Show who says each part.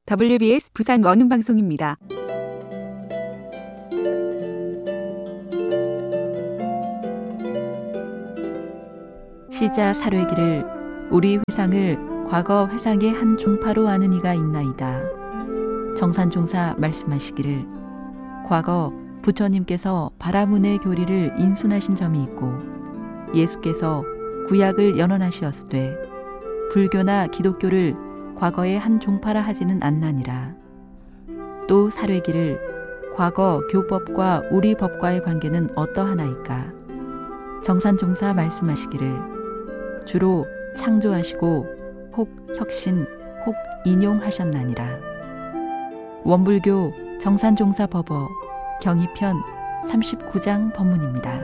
Speaker 1: WBS 부산 원음방송입니다.
Speaker 2: 시자 사례기를 우리 회상을 과거 회상의 한 종파로 아는 이가 있나이다. 정산종사 말씀하시기를 과거 부처님께서 바라문의 교리를 인순하신 점이 있고 예수께서 구약을 연언하시었으되 불교나 기독교를 과거의 한 종파라 하지는 않나니라. 또 사례기를 과거 교법과 우리 법과의 관계는 어떠하나이까. 정산종사 말씀하시기를 주로 창조하시고 혹 혁신 혹 인용하셨나니라. 원불교 정산종사 법어 경이편 39장 법문입니다.